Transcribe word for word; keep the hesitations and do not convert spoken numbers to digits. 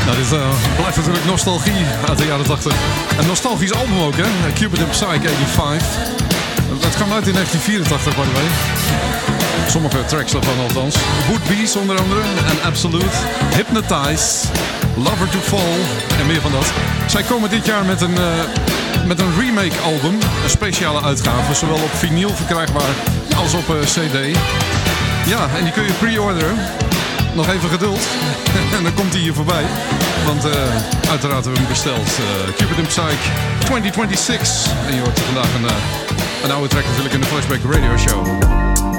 Nou, dit uh, blijft natuurlijk nostalgie uit de jaren tachtig. Een nostalgisch album ook, hè? Cupid and Psyche eenennegentig. Dat kwam uit in negentien vierentachtig, by the way. Sommige tracks daarvan althans. Would Be's onder andere. En Absolute. Hypnotize. Lover to Fall. En meer van dat. Zij komen dit jaar met een, uh, met een remake album. Een speciale uitgave. Zowel op vinyl verkrijgbaar als op uh, cd. Ja, en die kun je pre-orderen. Nog even geduld. En dan komt hij hier voorbij. Want uh, uiteraard hebben we hem besteld. Uh, Cupid and Psyche tweeduizend zesentwintig. En je hoort vandaag een, uh, een oude track natuurlijk in de Flashback Radio Show.